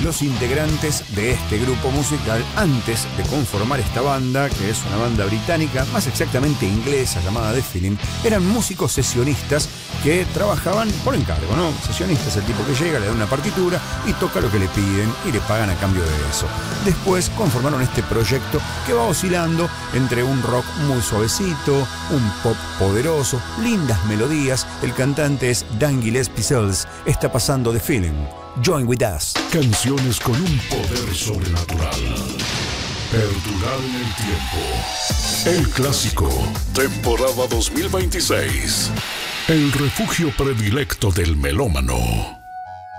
los integrantes de este grupo musical, antes de conformar esta banda, que es una banda británica, más exactamente inglesa, llamada The Feeling, eran músicos sesionistas que trabajaban por encargo, ¿no? Sesionista es el tipo que llega, le da una partitura y toca lo que le piden y le pagan a cambio de eso. Después conformaron este proyecto que va oscilando entre un rock muy suavecito, un pop poderoso, lindas melodías. El cantante es Dan Gillespie. Está pasando The Feeling. Join with us. Canciones con un poder sobrenatural. Perdurar en el tiempo. El clásico. Temporada 2026. El refugio predilecto del melómano.